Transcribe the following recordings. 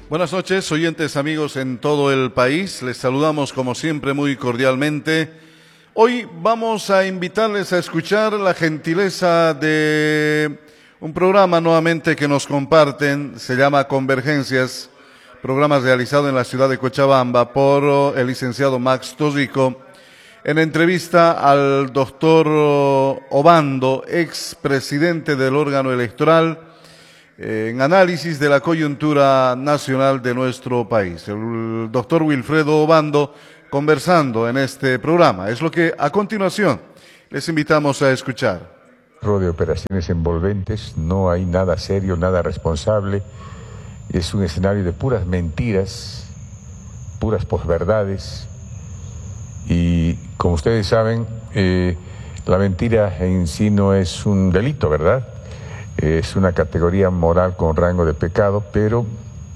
Buenas noches, oyentes amigos en todo el país. Les saludamos como siempre muy cordialmente. Hoy vamos a invitarles a escuchar la gentileza de un programa nuevamente que nos comparten. Se llama Convergencias, programa realizado en la ciudad de Cochabamba por el licenciado Max Torrico. En entrevista al doctor Obando, expresidente del órgano electoral, en análisis de la coyuntura nacional de nuestro país. El doctor Wilfredo Obando conversando en este programa. Es lo que a continuación les invitamos a escuchar. De operaciones envolventes, no hay nada serio, nada responsable. Es un escenario de puras mentiras, puras posverdades. Y como ustedes saben, la mentira en sí no es un delito, ¿verdad? Es una categoría moral con rango de pecado, pero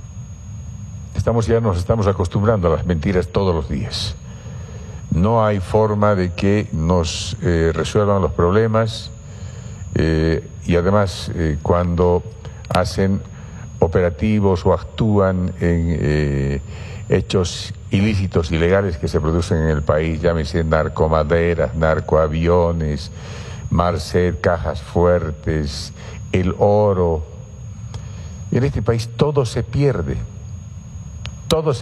nos estamos acostumbrando a las mentiras todos los días. No hay forma de que nos resuelvan los problemas y además cuando hacen operativos o actúan en hechos ilícitos, ilegales que se producen en el país, llámese narcomaderas, narcoaviones, Marcet, cajas fuertes, el oro. En este país todo se pierde, todo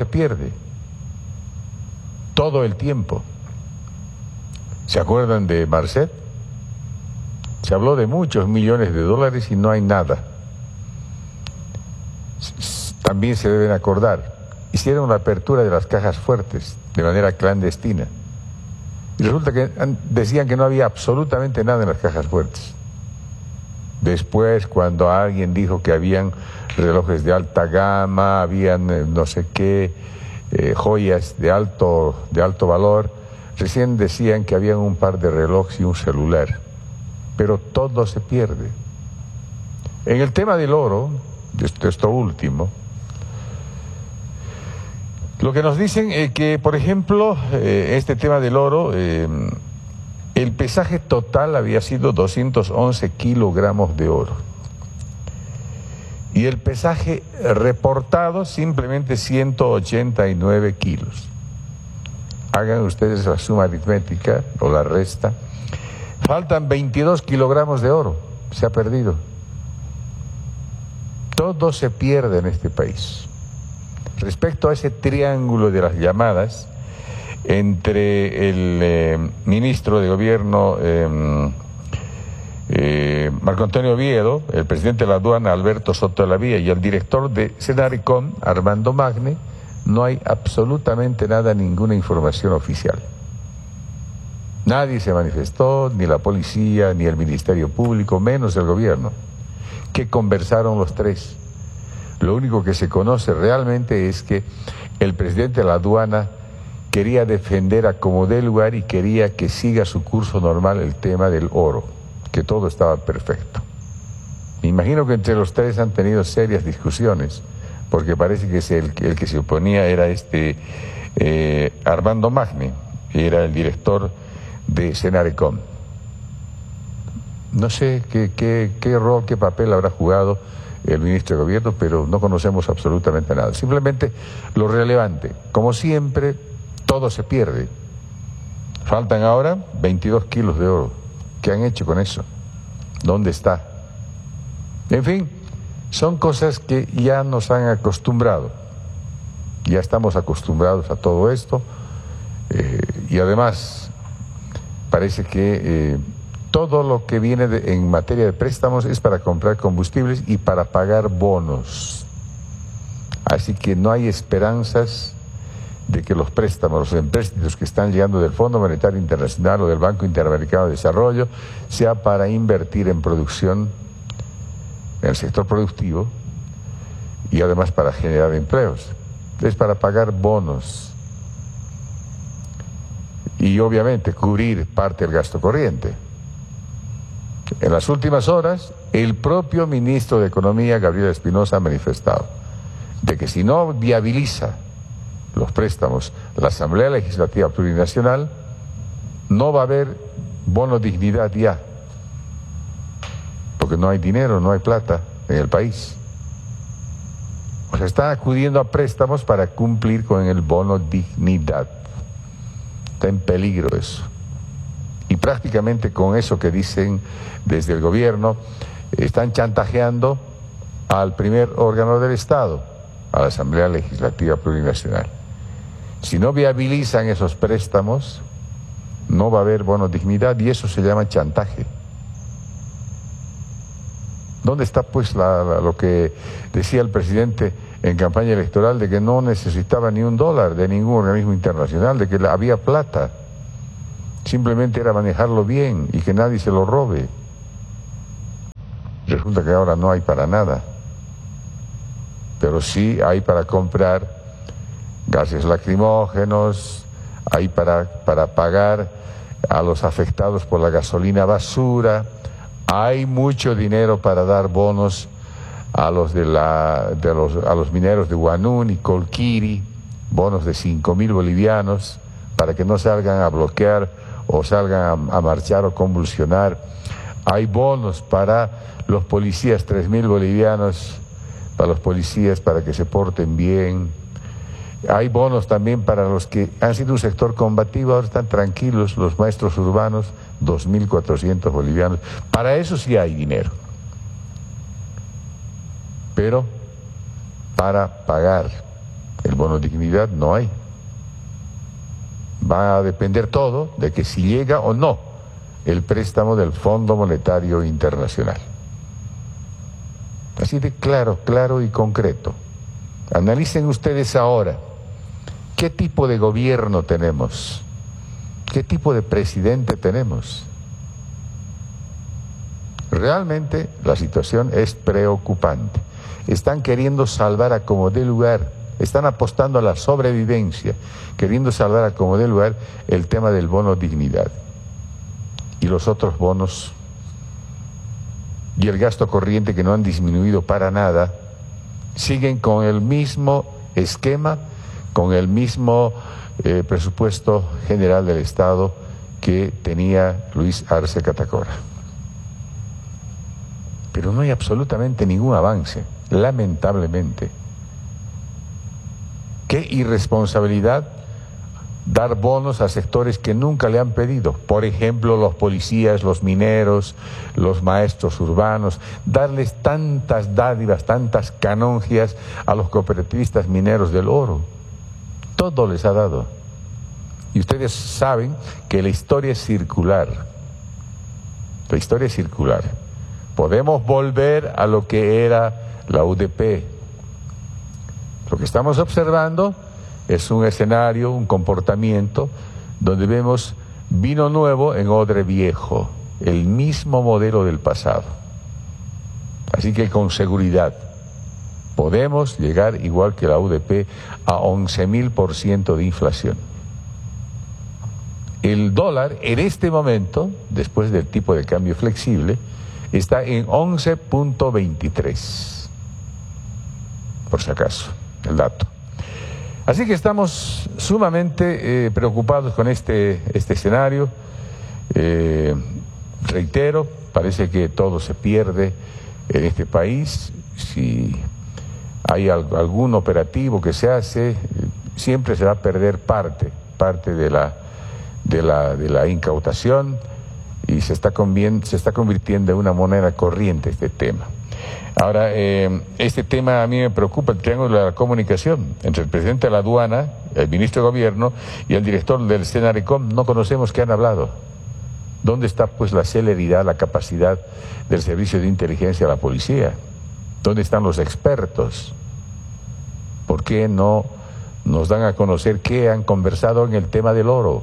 el tiempo. ¿Se acuerdan de Marcet? Se habló de muchos millones de dólares y no hay nada. También se deben acordar, hicieron la apertura de las cajas fuertes de manera clandestina y resulta que decían que no había absolutamente nada en las cajas fuertes. Después, cuando alguien dijo que habían relojes de alta gama, habían no sé qué, joyas de alto valor, recién decían que habían un par de relojes y un celular. Pero todo se pierde. En el tema del oro, de esto último, lo que nos dicen es que, por ejemplo, este tema del oro, el pesaje total había sido 211 kilogramos de oro. Y el pesaje reportado simplemente 189 kilos. Hagan ustedes la suma aritmética o la resta. Faltan 22 kilogramos de oro. Se ha perdido. Todo se pierde en este país. Respecto a ese triángulo de las llamadas entre el ministro de Gobierno Marco Antonio Oviedo, el presidente de la aduana Alberto Soto de la Vía y el director de Senaricom Armando Magne, no hay absolutamente nada, ninguna información oficial. Nadie se manifestó, ni la policía, ni el Ministerio Público, menos el gobierno. ¿Qué conversaron los tres? Lo único que se conoce realmente es que el presidente de la aduana quería defender a como dé lugar y quería que siga su curso normal el tema del oro, que todo estaba perfecto. Me imagino que entre los tres han tenido serias discusiones, porque parece que el que se oponía era Armando Magne, que era el director de Senaricom. No sé qué rol, qué papel habrá jugado el ministro de Gobierno, pero no conocemos absolutamente nada. Simplemente lo relevante, como siempre, todo se pierde. Faltan ahora 22 kilos de oro. ¿Qué han hecho con eso? ¿Dónde está? En fin, son cosas que ya nos han acostumbrado. Ya estamos acostumbrados a todo esto. Y además, parece que todo lo que viene en materia de préstamos es para comprar combustibles y para pagar bonos. Así que no hay esperanzas de que los préstamos, los empréstitos que están llegando del Fondo Monetario Internacional o del Banco Interamericano de Desarrollo, sea para invertir en producción, en el sector productivo, y además para generar empleos. Es para pagar bonos y obviamente cubrir parte del gasto corriente. En las últimas horas, el propio ministro de Economía, Gabriel Espinosa, ha manifestado de que si no viabiliza los préstamos la Asamblea Legislativa Plurinacional, no va a haber bono dignidad ya, porque no hay dinero, no hay plata en el país. O sea, están acudiendo a préstamos para cumplir con el bono dignidad. Está en peligro eso. Y prácticamente con eso que dicen desde el gobierno, están chantajeando al primer órgano del Estado, a la Asamblea Legislativa Plurinacional. Si no viabilizan esos préstamos, no va a haber bono dignidad y eso se llama chantaje. ¿Dónde está pues lo que decía el presidente en campaña electoral de que no necesitaba ni $1 de ningún organismo internacional, de que había plata? Simplemente era manejarlo bien y que nadie se lo robe. Resulta que ahora no hay para nada, pero sí hay para comprar gases lacrimógenos, hay para pagar a los afectados por la gasolina basura, hay mucho dinero para dar bonos a los a los mineros de Huanún y Colquiri, bonos de 5.000 bolivianos para que no salgan a bloquear o salgan a marchar o convulsionar. Hay bonos para los policías, 3.000 bolivianos para los policías para que se porten bien. Hay bonos también para los que han sido un sector combativo, ahora están tranquilos, los maestros urbanos, 2.400 bolivianos. Para eso sí hay dinero. Pero para pagar el bono dignidad no hay. Va a depender todo de que si llega o no el préstamo del Fondo Monetario Internacional. Así de claro y concreto. Analicen ustedes ahora qué tipo de gobierno tenemos, qué tipo de presidente tenemos. Realmente la situación es preocupante. Están queriendo salvar a como dé lugar, están apostando a la sobrevivencia, queriendo salvar a como dé lugar el tema del bono dignidad. Y los otros bonos y el gasto corriente, que no han disminuido para nada, siguen con el mismo esquema, con el mismo presupuesto general del Estado que tenía Luis Arce Catacora. Pero no hay absolutamente ningún avance, lamentablemente. Qué irresponsabilidad dar bonos a sectores que nunca le han pedido. Por ejemplo, los policías, los mineros, los maestros urbanos, darles tantas dádivas, tantas canongias a los cooperativistas mineros del oro. Todo les ha dado. Y ustedes saben que la historia es circular. La historia es circular. Podemos volver a lo que era la UDP. Lo que estamos observando es un escenario, un comportamiento, donde vemos vino nuevo en odre viejo, el mismo modelo del pasado. Así que con seguridad podemos llegar, igual que la UDP, a 11.000% de inflación. El dólar en este momento, después del tipo de cambio flexible, está en 11.23, por si acaso, el dato. Así que estamos sumamente preocupados con este escenario. Reitero, parece que todo se pierde en este país. Si hay algún operativo que se hace, siempre se va a perder parte de la incautación, y se está convirtiendo en una moneda corriente este tema. Ahora, este tema a mí me preocupa, el triángulo de la comunicación entre el presidente de la aduana, el ministro de gobierno y el director del Senaricom. No conocemos qué han hablado. ¿Dónde está pues la celeridad, la capacidad del servicio de inteligencia de la policía? ¿Dónde están los expertos? ¿Por qué no nos dan a conocer qué han conversado en el tema del oro?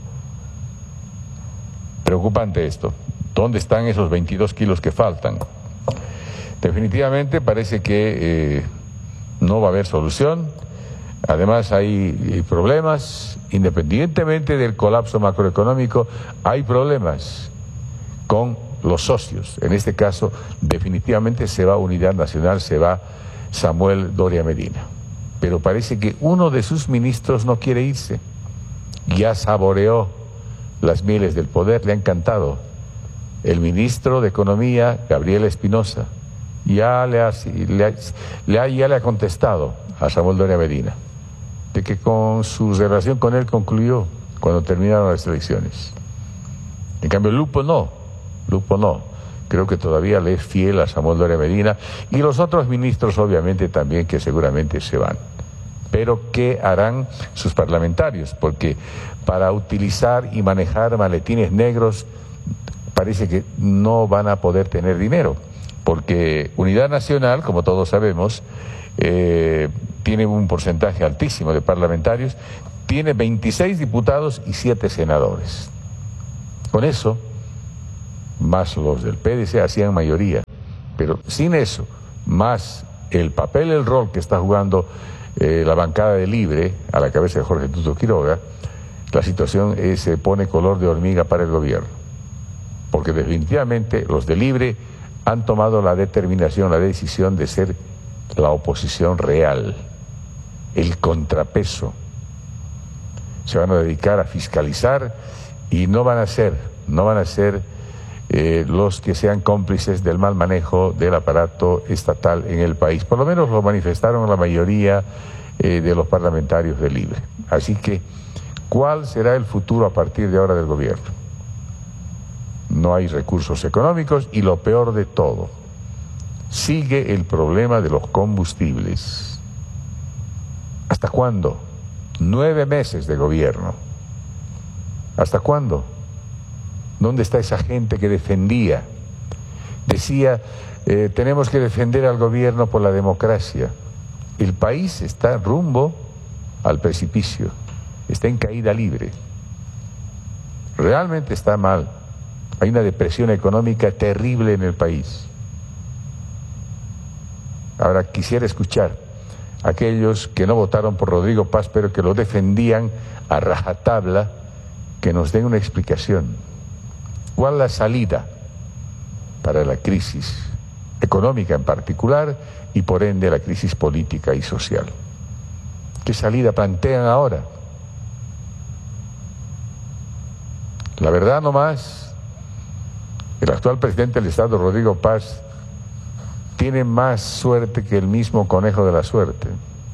Preocupante esto. ¿Dónde están esos 22 kilos que faltan? Definitivamente parece que no va a haber solución. Además hay problemas, independientemente del colapso macroeconómico, hay problemas con los socios. En este caso, definitivamente se va Unidad Nacional, se va Samuel Doria Medina. Pero parece que uno de sus ministros no quiere irse. Ya saboreó las mieles del poder, le ha encantado. El ministro de Economía, Gabriel Espinosa, ya le ha contestado a Samuel Doria Medina de que su relación con él concluyó cuando terminaron las elecciones. En cambio, Lupo no. Creo que todavía le es fiel a Samuel Doria Medina y los otros ministros obviamente también, que seguramente se van. Pero ¿qué harán sus parlamentarios? Porque para utilizar y manejar maletines negros parece que no van a poder tener dinero, porque Unidad Nacional, como todos sabemos, tiene un porcentaje altísimo de parlamentarios, tiene 26 diputados y 7 senadores. Con eso, más los del PDC hacían mayoría, pero sin eso, más el papel, el rol que está jugando la bancada de Libre, a la cabeza de Jorge Tuto Quiroga, la situación se pone color de hormiga para el gobierno. Porque definitivamente los de Libre han tomado la determinación, la decisión de ser la oposición real, el contrapeso. Se van a dedicar a fiscalizar y no van a ser los que sean cómplices del mal manejo del aparato estatal en el país. Por lo menos lo manifestaron la mayoría de los parlamentarios de Libre. Así que, ¿cuál será el futuro a partir de ahora del gobierno? No hay recursos económicos y lo peor de todo, sigue el problema de los combustibles. ¿Hasta cuándo? 9 meses de gobierno. ¿Hasta cuándo? ¿Dónde está esa gente que defendía? Decía, tenemos que defender al gobierno por la democracia. El país está rumbo al precipicio, está en caída libre. Realmente está mal. Hay una depresión económica terrible en el país. Ahora quisiera escuchar a aquellos que no votaron por Rodrigo Paz, pero que lo defendían a rajatabla, que nos den una explicación. ¿Cuál es la salida para la crisis económica en particular y por ende la crisis política y social? ¿Qué salida plantean ahora? La verdad nomás, el actual presidente del Estado, Rodrigo Paz, tiene más suerte que el mismo conejo de la suerte.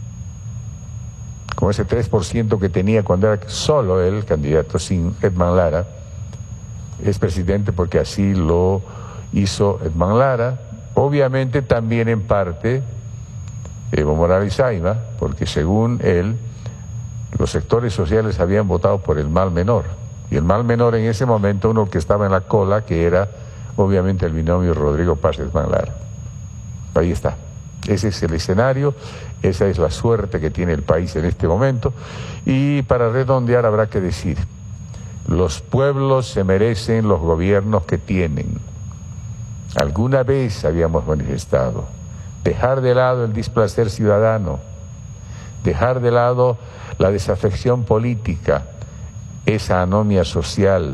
Con ese 3% que tenía cuando era solo él, candidato, sin Edman Lara, es presidente porque así lo hizo Edman Lara, obviamente también en parte Evo Morales Ayma, porque según él, los sectores sociales habían votado por el mal menor, y el mal menor en ese momento, uno que estaba en la cola, que era obviamente el binomio Rodrigo Paz Edman Lara. Ahí está, ese es el escenario, esa es la suerte que tiene el país en este momento, y para redondear habrá que decir, los pueblos se merecen los gobiernos que tienen. Alguna vez habíamos manifestado, dejar de lado el displacer ciudadano, dejar de lado la desafección política, esa anomia social,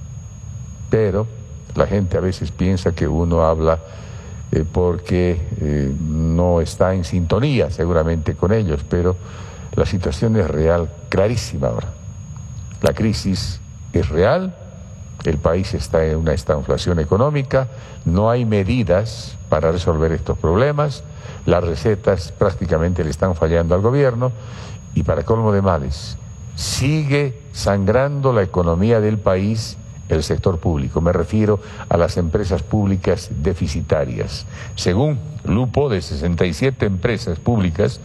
pero la gente a veces piensa que uno habla porque no está en sintonía seguramente con ellos, pero la situación es real, clarísima ahora. La crisis es real, el país está en una estanflación económica, no hay medidas para resolver estos problemas, las recetas prácticamente le están fallando al gobierno y para colmo de males, sigue sangrando la economía del país el sector público, me refiero a las empresas públicas deficitarias. Según Lupo, de 67 empresas públicas,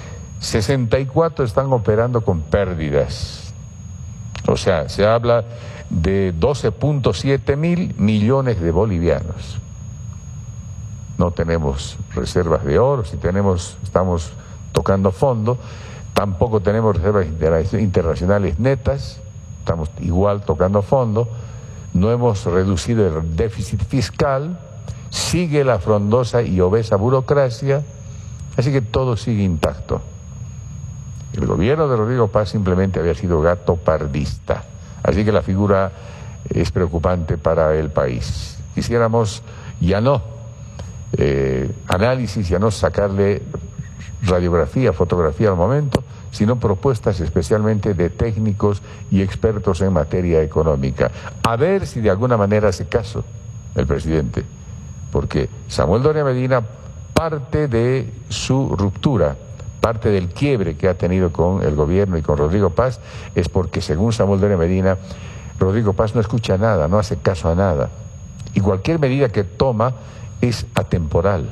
64 están operando con pérdidas. O sea, se habla de 12.7 mil millones de bolivianos. No tenemos reservas de oro, si tenemos, estamos tocando fondo, tampoco tenemos reservas internacionales netas, estamos igual tocando fondo, no hemos reducido el déficit fiscal, sigue la frondosa y obesa burocracia, así que todo sigue intacto. El gobierno de Rodrigo Paz simplemente había sido gato pardista, así que la figura es preocupante para el país. Quisiéramos ya no análisis, ya no sacarle radiografía, fotografía al momento, sino propuestas especialmente de técnicos y expertos en materia económica. A ver si de alguna manera hace caso el presidente, porque Samuel Doria Medina, parte de su ruptura, parte del quiebre que ha tenido con el gobierno y con Rodrigo Paz, es porque, según Samuel Doria Medina, Rodrigo Paz no escucha nada, no hace caso a nada. Y cualquier medida que toma es atemporal.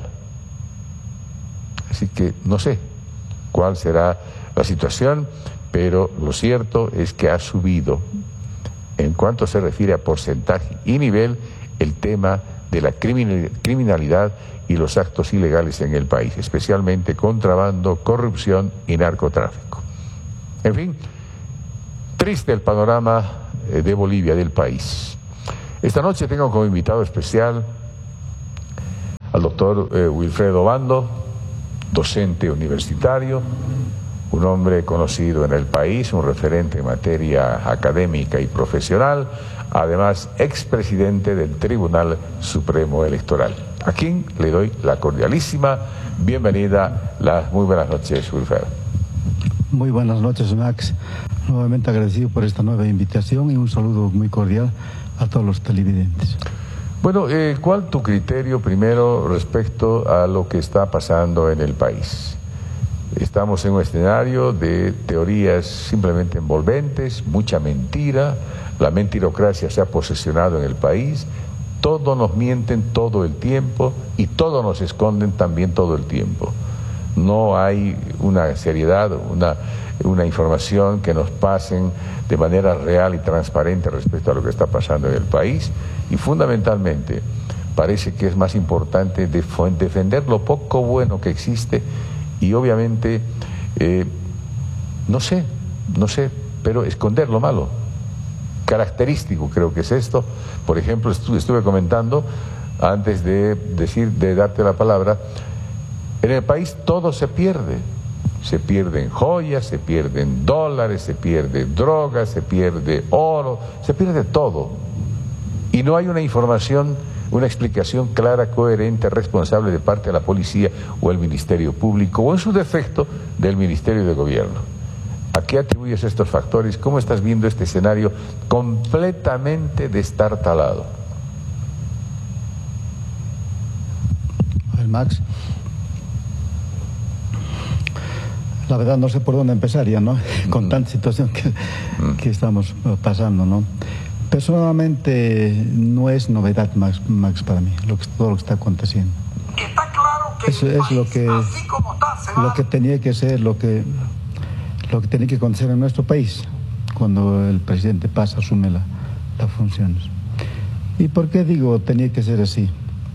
Así que no sé cuál será la situación, pero lo cierto es que ha subido, en cuanto se refiere a porcentaje y nivel, el tema de la criminalidad y los actos ilegales en el país, especialmente contrabando, corrupción y narcotráfico. En fin, triste el panorama de Bolivia, del país. Esta noche tengo como invitado especial al doctor Wilfredo Bando, docente universitario, un hombre conocido en el país, un referente en materia académica y profesional, además expresidente del Tribunal Supremo Electoral, a quien le doy la cordialísima bienvenida. Muy buenas noches, Wilfredo. Muy buenas noches, Max. Nuevamente agradecido por esta nueva invitación y un saludo muy cordial a todos los televidentes. Bueno, ¿cuál tu criterio primero respecto a lo que está pasando en el país? Estamos en un escenario de teorías simplemente envolventes, mucha mentira, la mentirocracia se ha posesionado en el país, todos nos mienten todo el tiempo y todos nos esconden también todo el tiempo. No hay una seriedad, una información que nos pasen de manera real y transparente respecto a lo que está pasando en el país, y fundamentalmente parece que es más importante defender lo poco bueno que existe y obviamente, no sé, pero esconder lo malo. Característico creo que es esto. Por ejemplo, estuve comentando, antes de darte la palabra, en el país todo se pierde. Se pierden joyas, se pierden dólares, se pierde drogas, se pierde oro, se pierde todo. Y no hay una información, una explicación clara, coherente, responsable de parte de la policía o el Ministerio Público, o en su defecto del Ministerio de Gobierno. ¿A qué atribuyes estos factores? ¿Cómo estás viendo este escenario completamente destartalado? A ver, Max, la verdad no sé por dónde empezar ya, ¿no? Con tanta situación que estamos pasando, ¿no? Personalmente no es novedad, Max, para mí, todo lo que está aconteciendo. Está claro que Eso es lo que tenía que ser, lo que tenía que acontecer en nuestro país cuando el presidente Paz asume las funciones. ¿Y por qué digo tenía que ser así?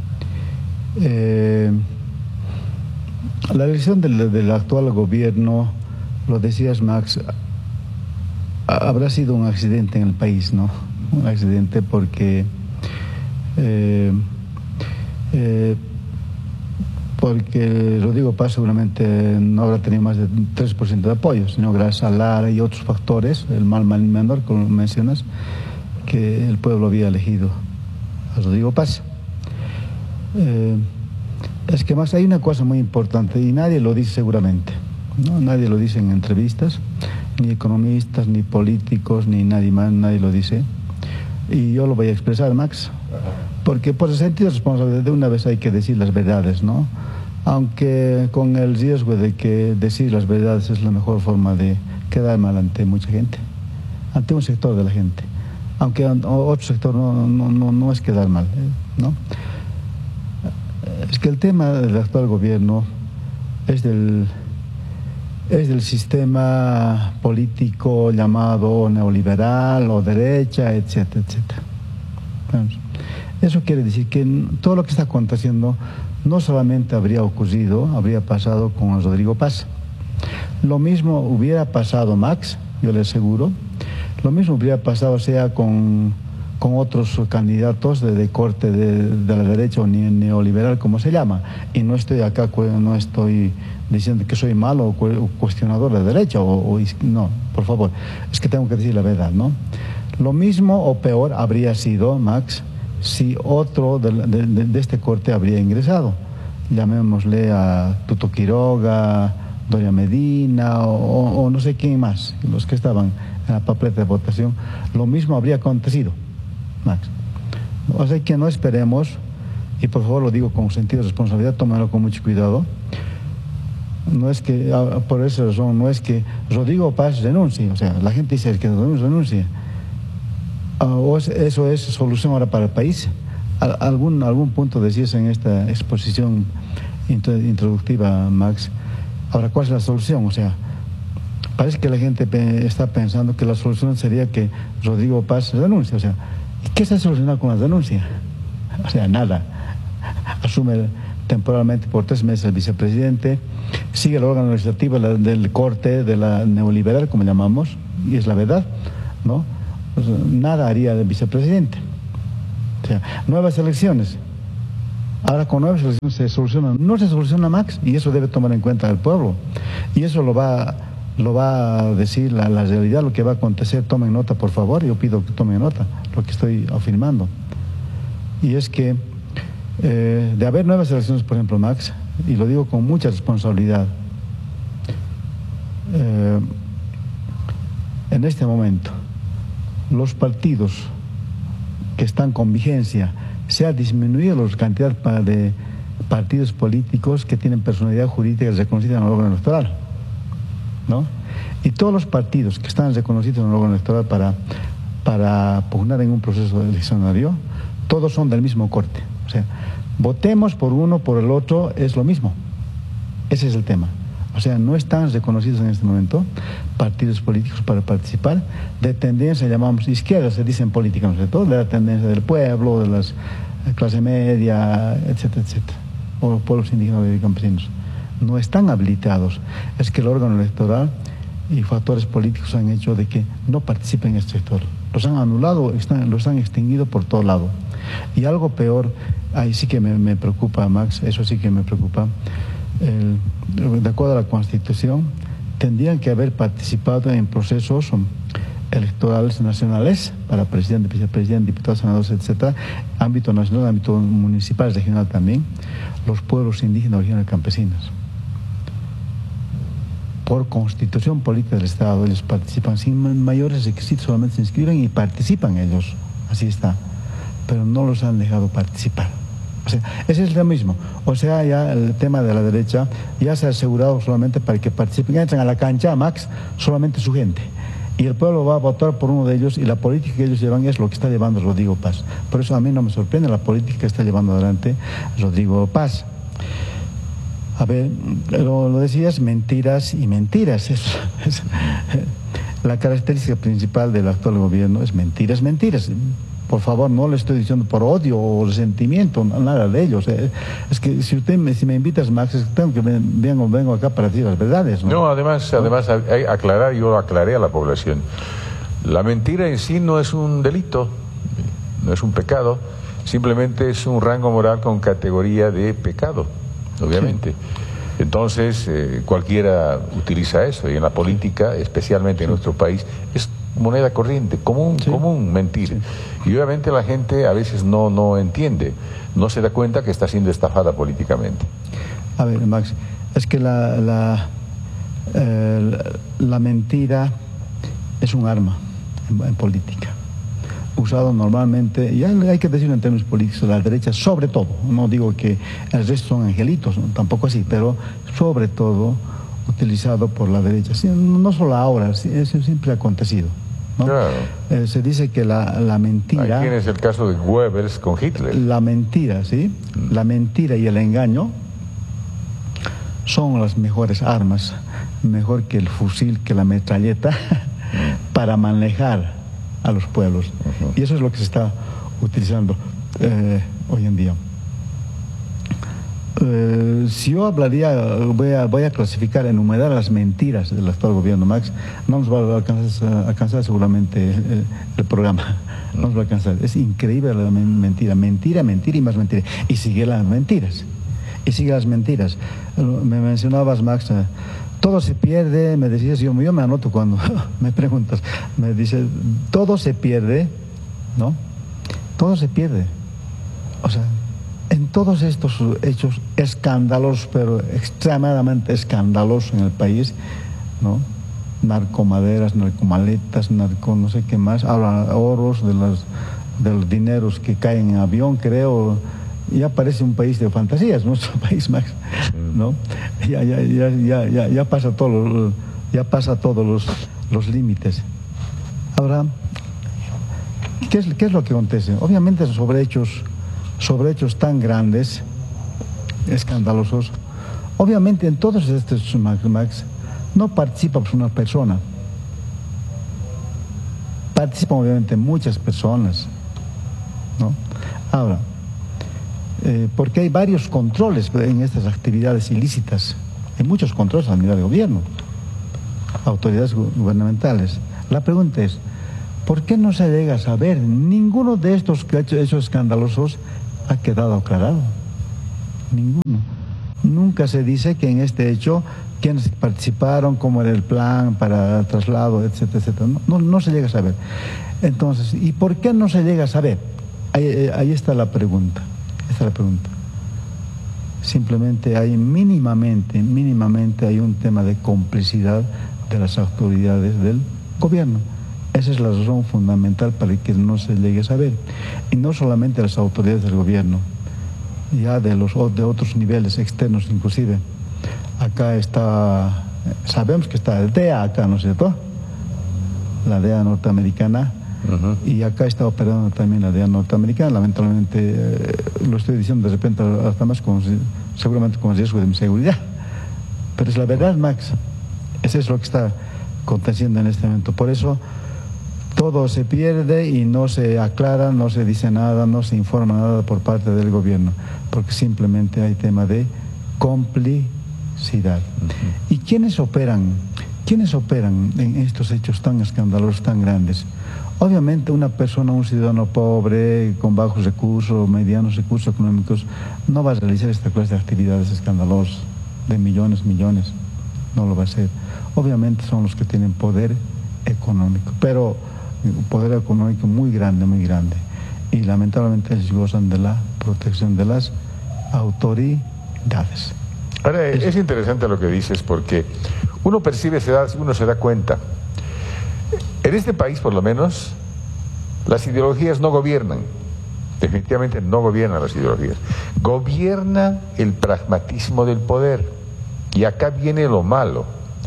La elección del actual gobierno, lo decías, Max, habrá sido un accidente en el país, ¿no? Un accidente porque Rodrigo Paz seguramente no habrá tenido más de 3% de apoyo, sino gracias a Lara y otros factores, el mal menor, como mencionas, que el pueblo había elegido a Rodrigo Paz. Es que más hay una cosa muy importante y nadie lo dice seguramente, ¿no? Nadie lo dice en entrevistas, ni economistas, ni políticos, ni nadie más, nadie lo dice. Y yo lo voy a expresar, Max, porque por sentido responsable de una vez hay que decir las verdades, ¿no? Aunque con el riesgo de que decir las verdades es la mejor forma de quedar mal ante mucha gente, ante un sector de la gente, aunque otro sector no es quedar mal, ¿no? Es que el tema del actual gobierno es del sistema político llamado neoliberal o derecha, etcétera, etcétera. Eso quiere decir que todo lo que está aconteciendo no solamente habría pasado con Rodrigo Paz. Lo mismo hubiera pasado, Max, yo le aseguro, lo mismo hubiera pasado sea con otros candidatos de corte de la derecha o neoliberal, como se llama. Y no estoy acá, no estoy diciendo que soy malo o cuestionador de derecha, no, por favor, es que tengo que decir la verdad, ¿no? Lo mismo o peor habría sido, Max, si otro de este corte habría ingresado, llamémosle a Tuto Quiroga, Doria Medina o no sé quién más, los que estaban en la papeleta de votación, lo mismo habría acontecido, Max. O sea que no esperemos y por favor lo digo con sentido de responsabilidad, tómenlo con mucho cuidado. No es que, por esa razón, no es que Rodrigo Paz renuncie, o sea, la gente dice que Rodrigo renuncie. Eso es solución ahora para el país. Algún punto decías en esta exposición introductiva, Max. Ahora, ¿cuál es la solución? O sea, parece que la gente está pensando que la solución sería que Rodrigo Paz renuncie. O sea, ¿qué se ha solucionado con la renuncia? O sea, nada. Asume temporalmente por 3 meses el vicepresidente, sigue el órgano legislativo del corte de la neoliberal, como llamamos, y es la verdad, ¿no? Pues nada haría el vicepresidente. O sea, nuevas elecciones. Ahora con nuevas elecciones se soluciona, no se soluciona, Max, y eso debe tomar en cuenta el pueblo. Y eso lo va a decir la realidad, lo que va a acontecer. Tomen nota, por favor, yo pido que tomen nota, lo que estoy afirmando. Y es que de haber nuevas elecciones, por ejemplo, Max, y lo digo con mucha responsabilidad, en este momento los partidos que están con vigencia, se ha disminuido la cantidad de partidos políticos que tienen personalidad jurídica reconocida en el órgano electoral, ¿no? Y todos los partidos que están reconocidos en el órgano electoral para pugnar en un proceso eleccionario, todos son del mismo corte. O sea, votemos por uno, por el otro, es lo mismo. Ese es el tema. O sea, no están reconocidos en este momento partidos políticos para participar, de tendencia, llamamos izquierda, se dice en política, no sé, todo, de la tendencia del pueblo, de la clase media, etcétera, etcétera, o los pueblos indígenas y campesinos. No están habilitados. Es que el órgano electoral y factores políticos han hecho de que no participen en este sector. Los han anulado, los han extinguido por todo lado. Y algo peor, ahí sí que me preocupa, Max, eso sí que me preocupa. De acuerdo a la Constitución, tendrían que haber participado en procesos electorales nacionales para presidente, vicepresidente, diputados, senadores, etcétera, ámbito nacional, ámbito municipal, regional también, los pueblos indígenas, originarios y campesinos. Por constitución política del Estado, ellos participan sin mayores requisitos, solamente se inscriben y participan ellos, así está, pero no los han dejado participar. O sea, ese es lo mismo. O sea, ya el tema de la derecha ya se ha asegurado solamente para que participen, entran a la cancha, Max, solamente su gente. Y el pueblo va a votar por uno de ellos y la política que ellos llevan es lo que está llevando Rodrigo Paz. Por eso a mí no me sorprende la política que está llevando adelante Rodrigo Paz. A ver, lo decías, mentiras y mentiras. La característica principal del actual gobierno es mentiras, mentiras. Por favor, no le estoy diciendo por odio o resentimiento, nada de ellos. Es que si me invitas, Max, es que tengo que vengo acá para decir las verdades, ¿no? No, además hay aclarar, yo aclaré a la población. La mentira en sí no es un delito, no es un pecado, simplemente es un rango moral con categoría de pecado, obviamente. Sí. Entonces, cualquiera utiliza eso, y en la política, especialmente en nuestro país, es moneda corriente, común mentir. Sí. Y obviamente la gente a veces no entiende, no se da cuenta que está siendo estafada políticamente. A ver, Max, es que la mentira es un arma en política, usado normalmente, y hay que decirlo en términos políticos, la derecha sobre todo, no digo que el resto son angelitos, tampoco así, pero sobre todo utilizado por la derecha. Sí, no solo ahora, eso siempre ha acontecido, ¿no? Claro. Se dice que la mentira... Ahí tienes el caso de Goebbels con Hitler. La mentira, ¿sí? La mentira y el engaño son las mejores armas, mejor que el fusil, que la metralleta, para manejar a los pueblos. Y eso es lo que se está utilizando hoy en día. Si yo hablaría, voy a clasificar, enumerar las mentiras del actual gobierno, Max, no nos va a alcanzar seguramente el programa, no nos va a alcanzar. Es increíble la mentira, mentira y más mentira. Y sigue las mentiras, Me mencionabas, Max, todo se pierde, me decías, yo me anoto cuando me preguntas, me dices, todo se pierde, ¿no? Todo se pierde. O sea, en todos estos hechos escándalos, pero extremadamente escandalosos en el país, ¿no? Narcomaderas, narcomaletas, no sé qué más, ahora oros de los dineros que caen en avión, creo, ya parece un país de fantasías, nuestro país, Max, ¿no? Ya pasa todos los límites. Ahora, ¿qué es lo que acontece? Obviamente sobre hechos tan grandes, escandalosos, obviamente en todos estos, Max, no participa una persona. Participan obviamente muchas personas, ¿no? Ahora, porque hay varios controles en estas actividades ilícitas, hay muchos controles a nivel de gobierno, autoridades gubernamentales. La pregunta es, ¿por qué no se llega a saber? Ninguno de estos hechos escandalosos ha quedado aclarado, ninguno. Nunca se dice que en este hecho quiénes participaron, cómo era el plan para traslado, etcétera, etcétera. No se llega a saber. Entonces, ¿y por qué no se llega a saber? Ahí está la pregunta. Simplemente hay mínimamente hay un tema de complicidad de las autoridades del gobierno. Esa es la razón fundamental para que no se llegue a saber. Y no solamente las autoridades del gobierno, ya de otros niveles externos inclusive. Acá está, sabemos que está el DEA acá, ¿no es cierto? La DEA norteamericana. Y acá está operando también la DEA norteamericana. Lamentablemente, lo estoy diciendo de repente hasta más seguramente con riesgo de mi seguridad. Pero es la verdad, Max. Eso es lo que está aconteciendo en este momento. Por eso todo se pierde y no se aclara, no se dice nada, no se informa nada por parte del gobierno, porque simplemente hay tema de complicidad. ¿Y quiénes operan en estos hechos tan escandalosos, tan grandes? Obviamente un ciudadano pobre, con bajos recursos, medianos recursos económicos, no va a realizar esta clase de actividades escandalosas de millones, no lo va a hacer. Obviamente son los que tienen poder económico, pero poder económico muy grande, y lamentablemente ellos gozan de la protección de las autoridades. Ahora, es interesante lo que dices, porque uno percibe, uno se da cuenta. En este país, por lo menos, las ideologías no gobiernan. Definitivamente no gobiernan las ideologías. Gobierna el pragmatismo del poder. Y acá viene lo malo.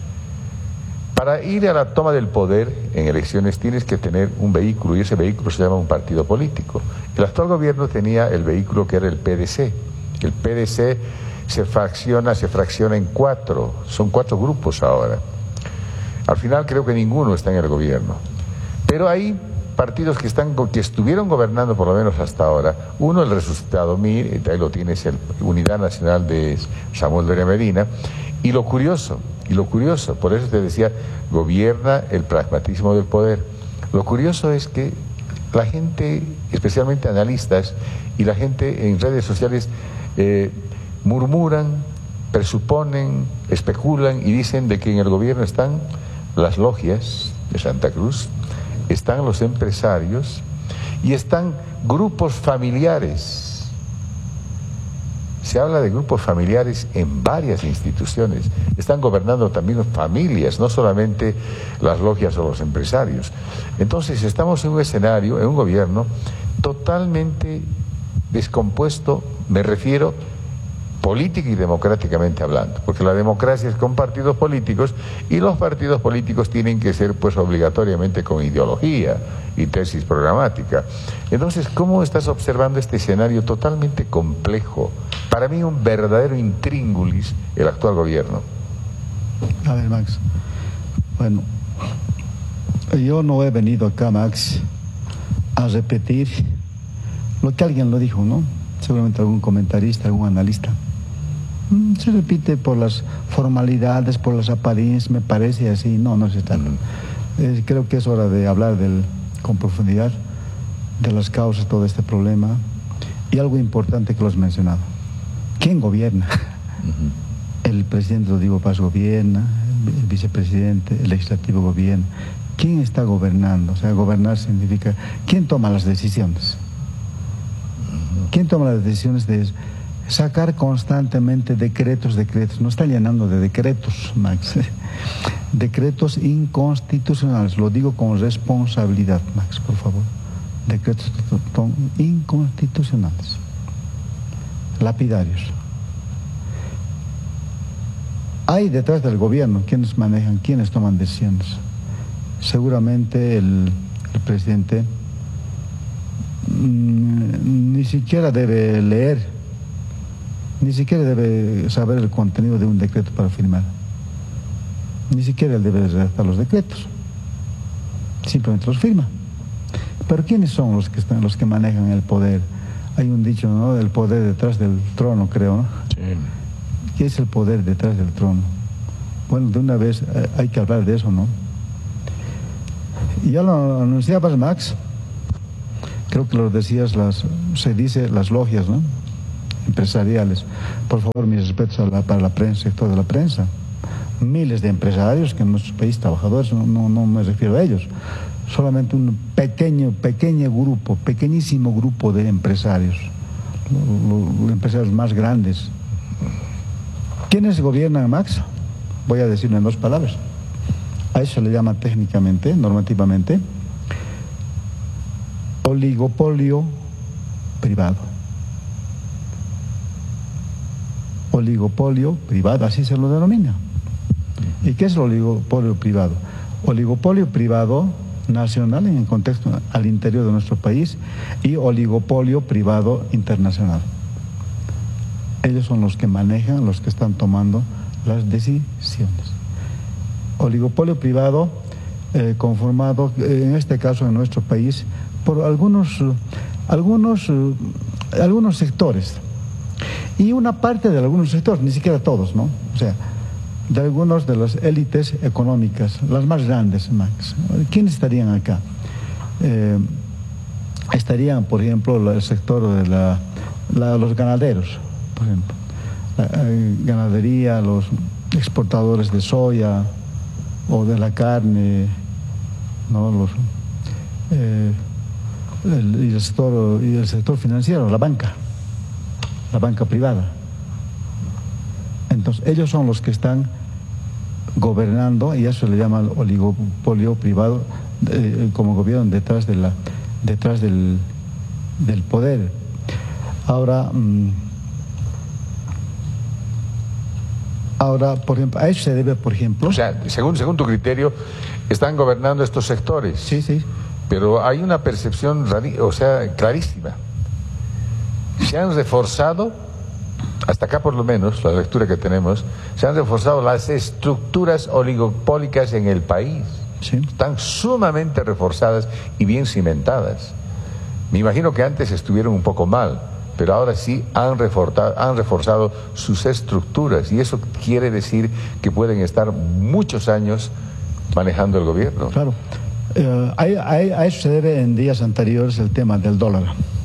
Para ir a la toma del poder en elecciones tienes que tener un vehículo, y ese vehículo se llama un partido político. El actual gobierno tenía el vehículo que era el PDC. El PDC se fracciona en 4. Son 4 grupos ahora. Al final creo que ninguno está en el gobierno. Pero hay partidos que estuvieron gobernando por lo menos hasta ahora. Uno, el resucitado MIR, ahí lo tienes, el Unidad Nacional de Samuel Doria Medina. Y lo curioso, por eso te decía, gobierna el pragmatismo del poder. Lo curioso es que la gente, especialmente analistas, y la gente en redes sociales murmuran, presuponen, especulan y dicen de que en el gobierno están las logias de Santa Cruz, están los empresarios y están grupos familiares. Se habla de grupos familiares en varias instituciones. Están gobernando también familias, no solamente las logias o los empresarios. Entonces estamos en un escenario, en un gobierno totalmente descompuesto, me refiero política y democráticamente hablando, porque la democracia es con partidos políticos y los partidos políticos tienen que ser pues obligatoriamente con ideología y tesis programática. Entonces, ¿cómo estás observando este escenario totalmente complejo? Para mí un verdadero intríngulis el actual gobierno. A ver, Max, bueno, yo no he venido acá, Max, a repetir lo que alguien lo dijo, ¿no? Seguramente algún comentarista, algún analista. Se repite por las formalidades, por las apariencias, me parece así. No se está. Creo que es hora de hablar con profundidad de las causas de todo este problema. Y algo importante que lo has mencionado. ¿Quién gobierna? El presidente Rodrigo Paz gobierna, el vicepresidente, el legislativo gobierna. ¿Quién está gobernando? O sea, gobernar significa... ¿Quién toma las decisiones? ¿Quién toma las decisiones de sacar constantemente decretos? No está llenando de decretos, Max. Decretos inconstitucionales. Lo digo con responsabilidad, Max, por favor. Decretos inconstitucionales. lapidarios. Hay detrás del gobierno quienes manejan, quienes toman decisiones. Seguramente el presidente ni siquiera debe leer, ni siquiera debe saber el contenido de un decreto para firmar. Ni siquiera él debe redactar los decretos. Simplemente los firma. Pero ¿quiénes son los que manejan el poder? Hay un dicho, ¿no? El poder detrás del trono, creo, ¿no? Sí. ¿Qué es el poder detrás del trono? Bueno, de una vez hay que hablar de eso, ¿no? Y ya lo anunciabas, Max. Creo que lo decías, se dice las logias, ¿no? Empresariales. Por favor, mis respetos para la prensa, sector de la prensa. Miles de empresarios que en nuestro país, trabajadores, no me refiero a ellos. Solamente un pequeño grupo, pequeñísimo grupo de empresarios. Los empresarios más grandes. ¿Quiénes gobiernan, Max? Voy a decirlo en 2 palabras. A eso se le llama técnicamente, normativamente, oligopolio privado. Oligopolio privado, así se lo denomina. ¿Y qué es el oligopolio privado? Oligopolio privado nacional en el contexto al interior de nuestro país y oligopolio privado internacional. Ellos son los que manejan, los que están tomando las decisiones. Oligopolio privado conformado, en este caso en nuestro país, por algunos sectores. Y una parte de algunos sectores, ni siquiera todos, ¿no? O sea, de algunos de las élites económicas, las más grandes, Max. ¿Quiénes estarían acá? Estarían, por ejemplo, el sector de los ganaderos, por ejemplo. La ganadería, los exportadores de soya o de la carne, ¿no? Y el sector financiero, la banca privada. Entonces, ellos son los que están gobernando, y eso se le llama oligopolio privado, como gobierno detrás del poder. Ahora, por ejemplo, a eso se debe, por ejemplo... O sea, según tu criterio, están gobernando estos sectores. Sí, sí. Pero hay una percepción, clarísima. Se han reforzado, hasta acá por lo menos, la lectura que tenemos, se han reforzado las estructuras oligopólicas en el país. Sí. Están sumamente reforzadas y bien cimentadas. Me imagino que antes estuvieron un poco mal, pero ahora sí han reforzado sus estructuras, y eso quiere decir que pueden estar muchos años manejando el gobierno. Claro. A eso se debe en días anteriores el tema del dólar.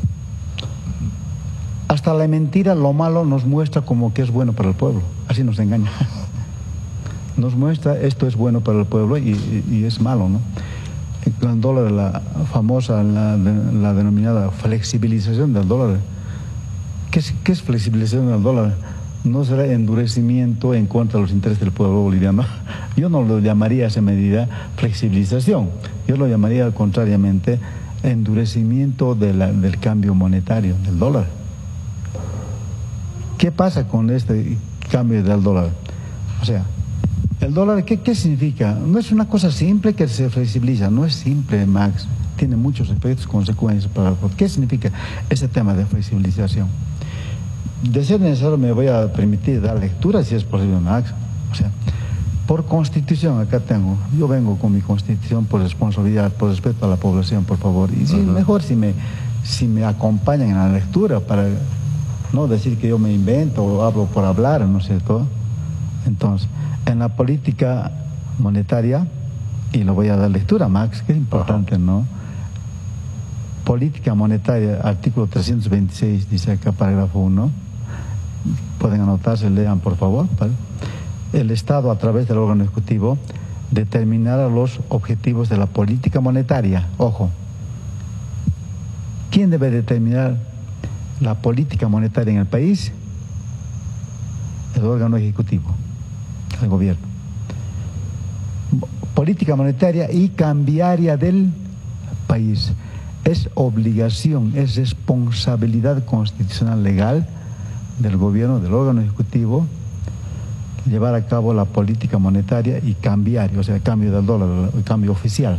Hasta la mentira, lo malo, nos muestra como que es bueno para el pueblo. Así nos engaña. Nos muestra esto es bueno para el pueblo y es malo, ¿no? El dólar, la famosa, la denominada flexibilización del dólar. ¿Qué es flexibilización del dólar? No será endurecimiento en contra de los intereses del pueblo boliviano. Yo no lo llamaría a esa medida flexibilización. Yo lo llamaría contrariamente endurecimiento del cambio monetario, del dólar. ¿Qué pasa con este cambio del dólar? O sea, el dólar, ¿qué significa? No es una cosa simple que se flexibiliza, no es simple, Max. Tiene muchos efectos, consecuencias para el pueblo. ¿Qué significa ese tema de flexibilización? De ser necesario me voy a permitir dar lectura si es posible, Max. O sea, por constitución, acá tengo, yo vengo con mi constitución por responsabilidad, por respeto a la población, por favor. Y sí, mejor si me acompañan en la lectura para no decir que yo me invento o hablo por hablar, ¿no es cierto? Entonces, en la política monetaria, y lo voy a dar lectura, Max, que es importante, ¿no? Política monetaria, artículo 326, dice acá, parágrafo 1. Pueden anotarse, lean, por favor. El Estado, a través del órgano ejecutivo, determinará los objetivos de la política monetaria. Ojo. ¿Quién debe determinar la política monetaria en el país? El órgano ejecutivo, el gobierno. Política monetaria y cambiaria del país. Es obligación, es responsabilidad constitucional legal del gobierno, del órgano ejecutivo, llevar a cabo la política monetaria y cambiaria, o sea, el cambio del dólar, el cambio oficial.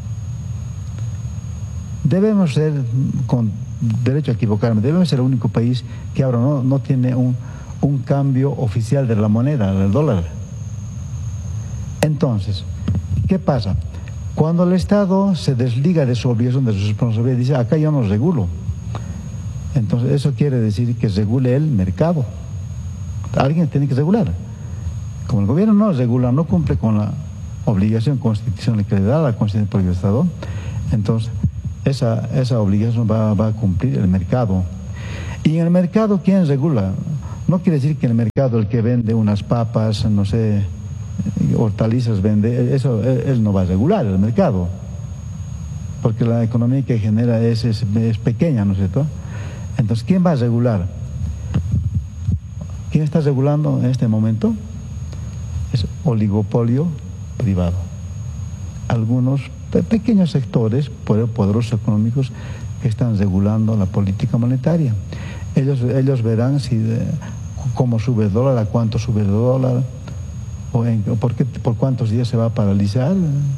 Debemos ser, con derecho a equivocarme, debemos ser el único país que ahora no tiene un cambio oficial de la moneda, del dólar. Entonces, ¿qué pasa? Cuando el Estado se desliga de su obligación, de su responsabilidad, dice, acá yo no regulo. Entonces, eso quiere decir que regule el mercado. Alguien tiene que regular. Como el gobierno no regula, no cumple con la obligación constitucional que le da la Constitución por el Estado, entonces esa obligación va a cumplir el mercado. Y en el mercado, ¿quién regula? No quiere decir que en el mercado el que vende unas papas, no sé, hortalizas vende, eso él no va a regular el mercado, porque la economía que genera es pequeña, ¿no es cierto? Entonces, ¿quién va a regular? ¿Quién está regulando en este momento? Es oligopolio privado. Algunos pequeños sectores poderosos económicos que están regulando la política monetaria. Ellos verán cómo sube el dólar, a cuánto sube el dólar, por cuántos días se va a paralizar.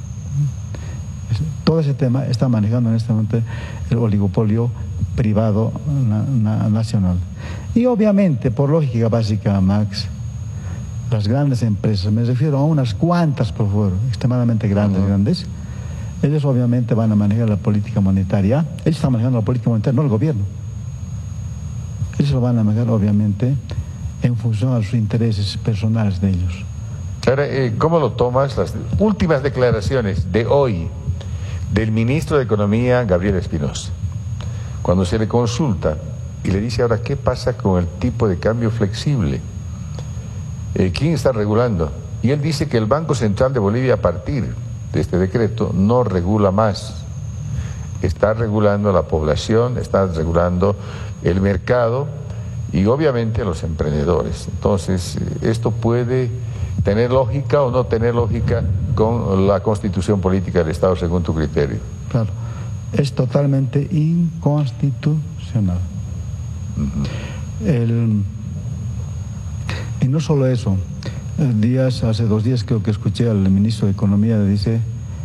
Todo ese tema está manejando en este momento el oligopolio privado nacional. Y obviamente, por lógica básica, Max, las grandes empresas, me refiero a unas cuantas, por favor, extremadamente grandes, ellos obviamente van a manejar la política monetaria. Ellos están manejando la política monetaria, no el gobierno. Ellos lo van a manejar, obviamente, en función a sus intereses personales de ellos. Ahora, ¿cómo lo tomas las últimas declaraciones de hoy del ministro de Economía, Gabriel Espinosa? Cuando se le consulta y le dice ahora, ¿qué pasa con el tipo de cambio flexible? ¿Quién está regulando? Y él dice que el Banco Central de Bolivia, a partir de este decreto, no regula más. Está regulando la población, está regulando el mercado y obviamente a los emprendedores. Entonces, esto puede tener lógica o no tener lógica con la constitución política del Estado según tu criterio. Claro, es totalmente inconstitucional. Y no solo eso, hace 2 días creo que escuché al ministro de Economía, dice,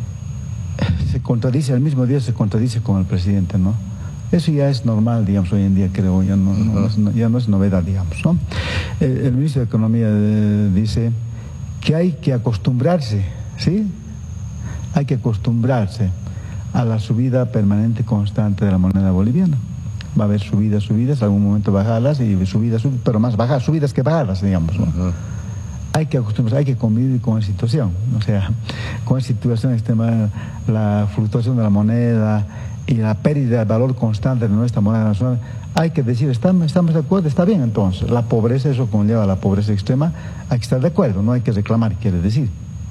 se contradice, al mismo día se contradice con el presidente, ¿no? Eso ya es normal, digamos, hoy en día, creo, ya no es novedad, digamos, ¿no? El ministro de Economía dice que hay que acostumbrarse, ¿sí? Hay que acostumbrarse a la subida permanente constante de la moneda boliviana. Va a haber subidas, en algún momento bajadas y subidas, pero más bajadas, subidas que bajadas, digamos, ¿no? Hay que acostumbrarse, hay que convivir con la situación, o sea, con la situación extrema, la fluctuación de la moneda y la pérdida de valor constante de nuestra moneda nacional. Hay que decir, estamos de acuerdo, está bien entonces. La pobreza, eso conlleva la pobreza extrema, hay que estar de acuerdo, no hay que reclamar, quiere decir.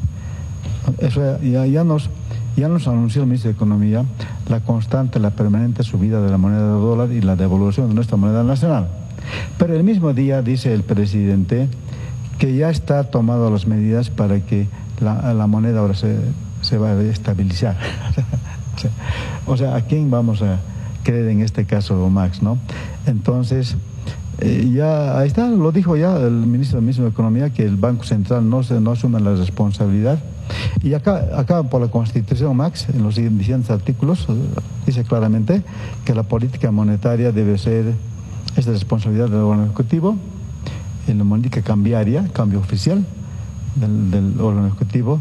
Eso ya nos anunció el ministro de Economía la constante, la permanente subida de la moneda de dólar y la devaluación de nuestra moneda nacional. Pero el mismo día dice el presidente que ya está tomando las medidas para que la moneda ahora se va a estabilizar. O sea, ¿a quién vamos a creer en este caso, Max, no? Entonces, ya ahí está, lo dijo ya el ministro de Economía, que el Banco Central no asume la responsabilidad. Y acá por la Constitución, Max, en los siguientes artículos, dice claramente que la política monetaria debe ser, es de responsabilidad del órgano ejecutivo, en la política cambiaria, cambio oficial del órgano ejecutivo,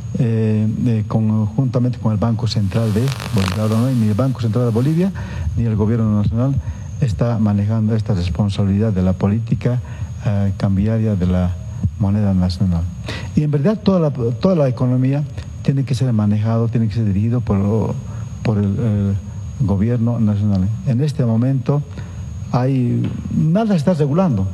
conjuntamente con el Banco Central de Bolivia. Ahora no hay ni el Banco Central de Bolivia ni el Gobierno Nacional está manejando esta responsabilidad de la política cambiaria de la moneda nacional. Y en verdad toda la economía tiene que ser manejado, tiene que ser dirigido por el Gobierno Nacional. En este momento nada está regulando.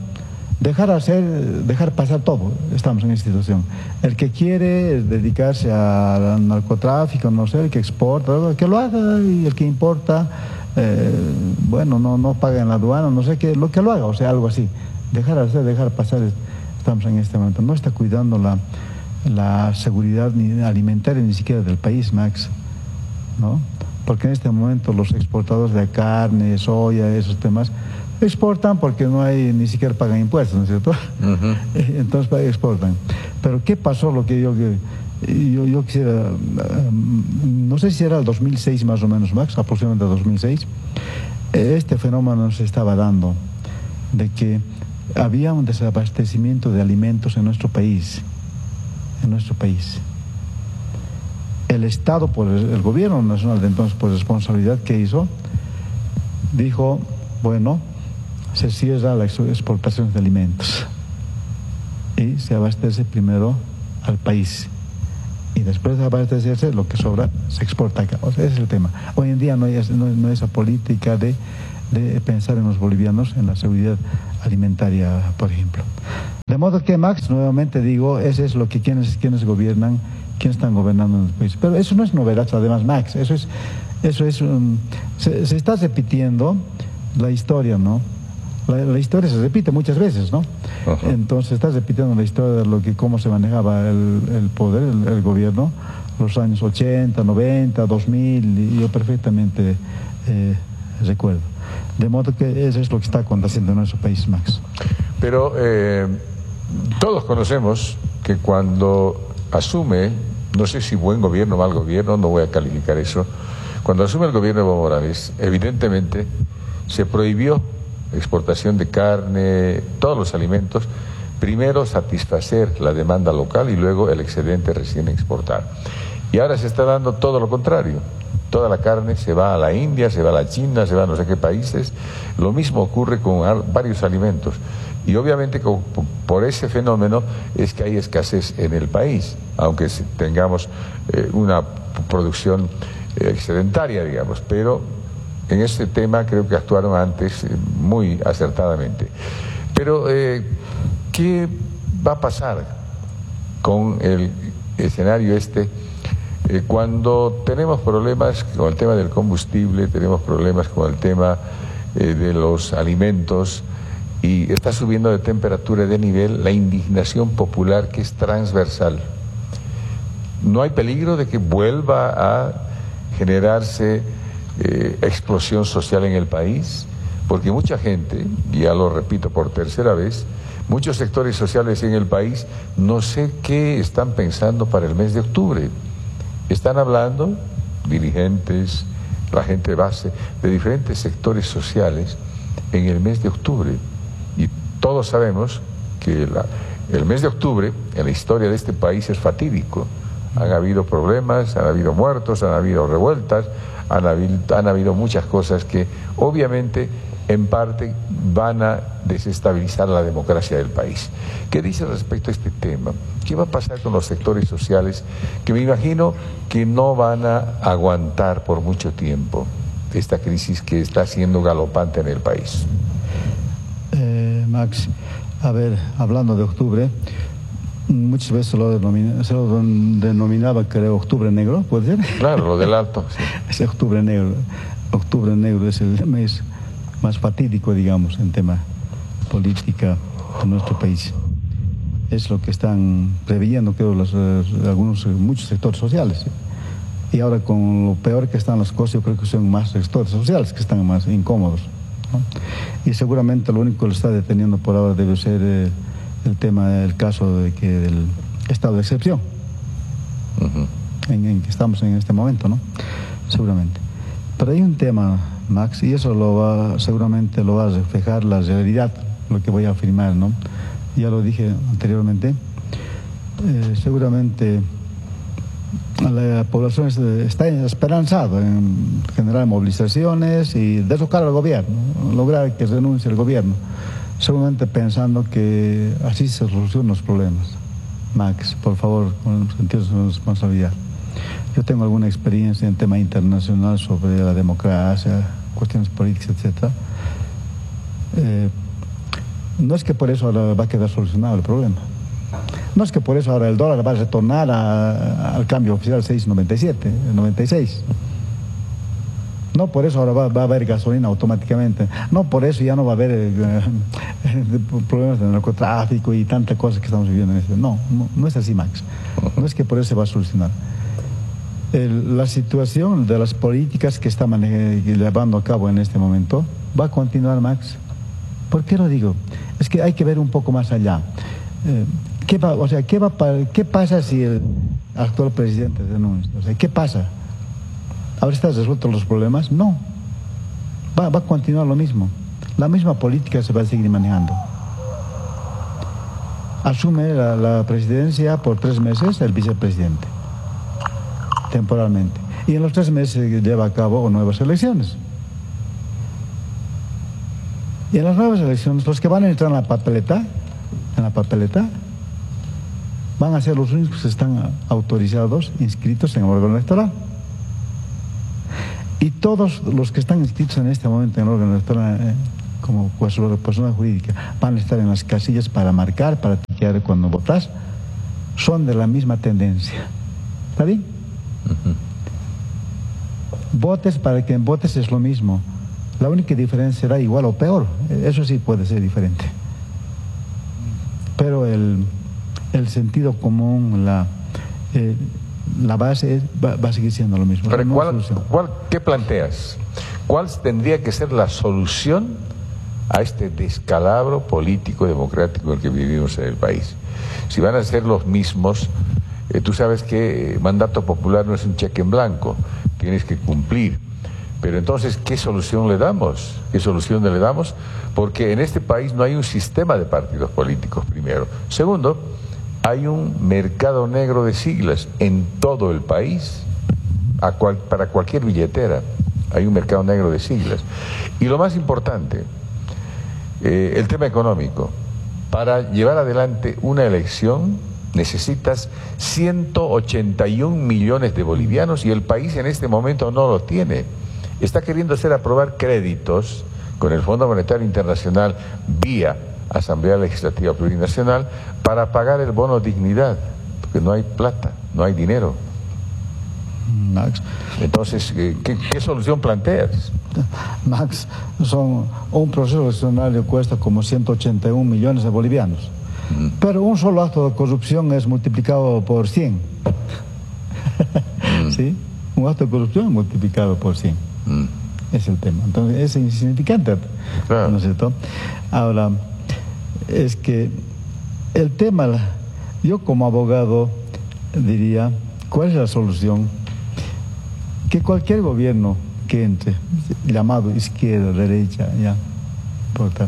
Dejar pasar todo, estamos en esta situación. El que quiere dedicarse al narcotráfico, no sé, el que exporta, que lo haga, y el que importa, bueno, no paga en la aduana, no sé qué, lo que lo haga, o sea, algo así. Dejar pasar, estamos en este momento. No está cuidando la seguridad ni alimentaria ni siquiera del país, Max, ¿no? Porque en este momento los exportadores de carne, soya, esos temas, Exportan porque no hay, ni siquiera pagan impuestos, ¿no es cierto? Entonces exportan. Pero ¿qué pasó? Lo que yo quisiera, no sé si era el 2006 más o menos, Max, aproximadamente 2006, este fenómeno se estaba dando de que había un desabastecimiento de alimentos en nuestro país. El Estado, por el gobierno nacional de entonces, por responsabilidad que hizo, dijo, bueno, se cierra la exportación de alimentos y se abastece primero al país y después de abastecerse lo que sobra se exporta acá. O sea, ese es el tema. Hoy en día no hay esa política de pensar en los bolivianos, en la seguridad alimentaria, por ejemplo. De modo que, Max, nuevamente digo, ese es lo que quienes gobiernan, quienes están gobernando en el país. Pero eso no es novedad, además, Max. Se está repitiendo la historia, ¿no? La historia se repite muchas veces, ¿no? Entonces se está repitiendo la historia de cómo se manejaba el poder, el gobierno, los años 80, 90, 2000, y yo perfectamente recuerdo. De modo que eso es lo que está aconteciendo en nuestro país, Max. Pero todos conocemos que cuando asume, no sé si buen gobierno o mal gobierno, no voy a calificar eso, cuando asume el gobierno de Evo Morales, evidentemente se prohibió exportación de carne, todos los alimentos, primero satisfacer la demanda local y luego el excedente recién exportar. Y ahora se está dando todo lo contrario. Toda la carne se va a la India, se va a la China, se va a no sé qué países. Lo mismo ocurre con varios alimentos. Y obviamente por ese fenómeno es que hay escasez en el país, aunque tengamos una producción excedentaria, digamos, pero en este tema creo que actuaron antes muy acertadamente. Pero, ¿qué va a pasar con el escenario cuando tenemos problemas con el tema del combustible, tenemos problemas con el tema de los alimentos y está subiendo de temperatura y de nivel la indignación popular que es transversal? ¿No hay peligro de que vuelva a generarse explosión social en el país? Porque mucha gente, ya lo repito por tercera vez, muchos sectores sociales en el país no sé qué están pensando para el mes de octubre. Están hablando dirigentes, la gente base de diferentes sectores sociales en el mes de octubre, y todos sabemos que el mes de octubre en la historia de este país es fatídico. Han habido problemas, han habido muertos, han habido revueltas, han habido muchas cosas que obviamente en parte van a desestabilizar la democracia del país. ¿Qué dice respecto a este tema? ¿Qué va a pasar con los sectores sociales que me imagino que no van a aguantar por mucho tiempo esta crisis que está siendo galopante en el país? Max, a ver, hablando de octubre, muchas veces se lo denominaba, creo, octubre negro, ¿puede ser? Claro, lo del alto. Sí. Es octubre negro. Octubre negro es el mes más fatídico, digamos, en tema política de nuestro país. Es lo que están previendo, creo, muchos sectores sociales. Y ahora, con lo peor que están las cosas, yo creo que son más sectores sociales que están más incómodos, ¿no? Y seguramente lo único que lo está deteniendo por ahora debe ser el caso del estado de excepción en que estamos en este momento, ¿no? Seguramente. Pero hay un tema, Max, y eso seguramente lo va a reflejar la realidad, lo que voy a afirmar, ¿no? Ya lo dije anteriormente. Seguramente la población está esperanzada en generar movilizaciones y derrocar al gobierno, lograr que renuncie el gobierno, seguramente pensando que así se solucionan los problemas. Max, por favor, con sentido de responsabilidad. Yo tengo alguna experiencia en tema internacional sobre la democracia, cuestiones políticas, etc. No es que por eso ahora va a quedar solucionado el problema. No es que por eso ahora el dólar va a retornar al cambio oficial 6.97, 96. No por eso ahora va a haber gasolina automáticamente. No por eso ya no va a haber problemas de narcotráfico y tantas cosas que estamos viviendo en este. No es así, Max. No es que por eso se va a solucionar. La situación de las políticas que está llevando a cabo en este momento va a continuar, Max, ¿Por qué lo digo? Es que hay que ver un poco más allá. ¿Qué pasa si el actual presidente denuncia? O sea, ¿qué pasa? ¿Ahora están resueltos los problemas? No. Va a continuar lo mismo. La misma política se va a seguir manejando. Asume la presidencia por 3 meses el vicepresidente, temporalmente. Y en los 3 meses lleva a cabo nuevas elecciones. Y en las nuevas elecciones, los que van a entrar en la papeleta, van a ser los únicos que están autorizados, inscritos en el órgano electoral. Y todos los que están inscritos en este momento en el órgano electoral, como persona jurídica, van a estar en las casillas para marcar, para tiquear cuando votas, son de la misma tendencia. ¿Está bien? Votes para quien votes es lo mismo. La única diferencia será igual o peor. Eso sí puede ser diferente. Pero el sentido común, la base va a seguir siendo lo mismo. Pero ¿qué planteas? ¿Cuál tendría que ser la solución a este descalabro político democrático en el que vivimos en el país? Si van a ser los mismos, tú sabes que mandato popular no es un cheque en blanco, tienes que cumplir. Pero entonces, ¿qué solución le damos? ¿Qué solución le damos? Porque en este país no hay un sistema de partidos políticos, primero. Segundo, hay un mercado negro de siglas en todo el país, para cualquier billetera. Hay un mercado negro de siglas. Y lo más importante, el tema económico. Para llevar adelante una elección necesitas 181 millones de bolivianos y el país en este momento no lo tiene. Está queriendo aprobar créditos con el Fondo Monetario Internacional vía Asamblea Legislativa Plurinacional para pagar el bono dignidad, porque no hay plata, no hay dinero. Max. Entonces, ¿qué solución planteas? Max, un proceso eleccionario cuesta como 181 millones de bolivianos. Pero un solo acto de corrupción es multiplicado por 100. ¿Sí? Un acto de corrupción multiplicado por 100. Es el tema. Entonces, es insignificante. Claro. ¿No es cierto? Ahora, es que el tema, yo como abogado diría, ¿cuál es la solución? Que cualquier gobierno que entre, llamado izquierda, derecha, ya, importa,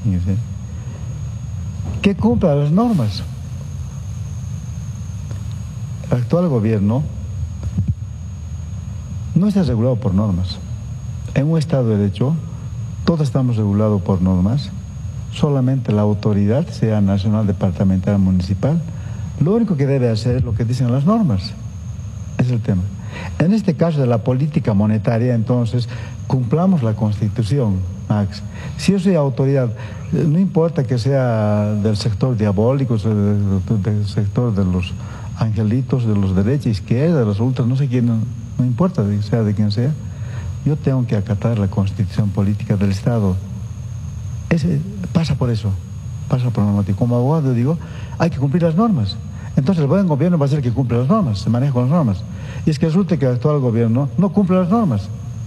que cumpla las normas. El actual gobierno no está regulado por normas. En un Estado de Derecho, todos estamos regulados por normas. Solamente la autoridad, sea nacional, departamental, municipal, lo único que debe hacer es lo que dicen las normas. Es el tema. En este caso de la política monetaria, entonces, cumplamos la Constitución, Max. Si yo soy autoridad, no importa que sea del sector diabólico, del sector de los angelitos, de los derecha, izquierda, de los ultras, no sé quién, no importa sea de quién sea, yo tengo que acatar la Constitución política del Estado. Pasa por eso, pasa por la normativa. Como abogado digo, hay que cumplir las normas. Entonces el buen gobierno va a ser el que cumple las normas, se maneja con las normas. Y es que resulta que el actual gobierno no cumple las normas.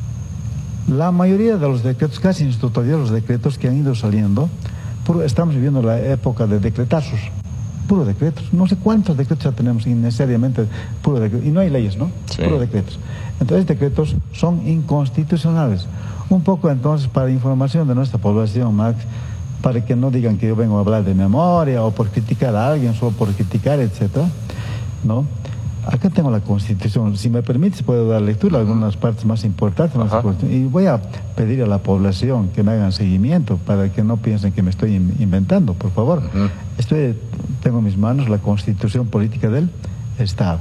La mayoría de los decretos, casi en su totalidad los decretos que han ido saliendo, estamos viviendo la época de decretazos, puro decretos. No sé cuántos decretos ya tenemos innecesariamente, puro decretos. Y no hay leyes, ¿no? Sí. Puro decretos. Entonces decretos son inconstitucionales. Un poco entonces para información de nuestra población, Max, para que no digan que yo vengo a hablar de memoria o por criticar a alguien, solo por criticar, etcétera, ¿no? Acá tengo la Constitución. Si me permites, puedo dar lectura a algunas partes más importantes. Y voy a pedir a la población que me hagan seguimiento para que no piensen que me estoy inventando, por favor. Tengo en mis manos la Constitución Política del Estado.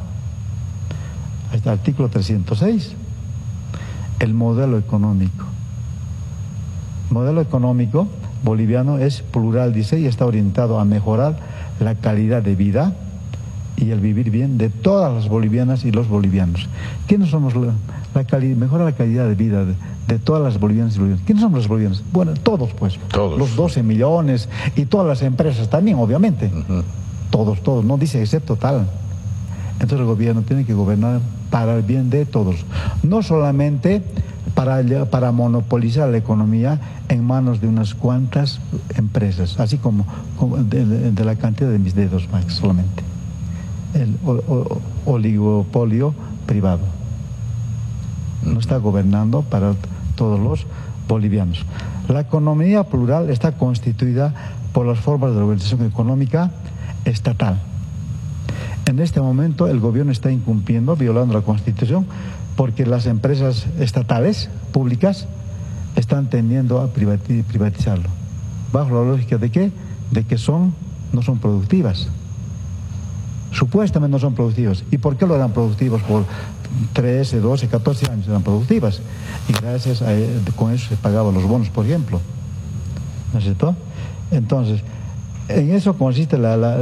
Ahí está, artículo 306. El modelo económico. El modelo económico boliviano es plural, dice, y está orientado a mejorar la calidad de vida y el vivir bien de todas las bolivianas y los bolivianos. ¿Quiénes somos? Mejora la calidad de vida de todas las bolivianas y bolivianos. ¿Quiénes somos los bolivianos? Bueno, todos pues. Todos. Los 12 millones y todas las empresas también, obviamente. Todos, no dice excepto tal. Entonces el gobierno tiene que gobernar para el bien de todos. No solamente para monopolizar la economía en manos de unas cuantas empresas, así como de la cantidad de mis dedos, Max, solamente. El oligopolio privado. No está gobernando para todos los bolivianos. La economía plural está constituida por las formas de la organización económica estatal. En este momento el gobierno está incumpliendo, violando la Constitución, porque las empresas estatales, públicas, están tendiendo a privatizarlo. ¿Bajo la lógica de qué? De que no son productivas. Supuestamente no son productivas. ¿Y por qué lo eran productivos? Por 13, 12, 14 años eran productivas. Y gracias con eso se pagaban los bonos, por ejemplo. ¿No es cierto? Entonces, en eso consiste